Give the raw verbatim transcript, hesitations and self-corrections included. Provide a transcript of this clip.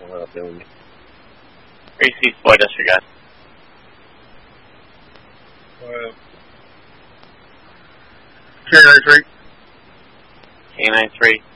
What up, doing? Reese's Boy Disregard. What up? K ninety-three. K ninety-three.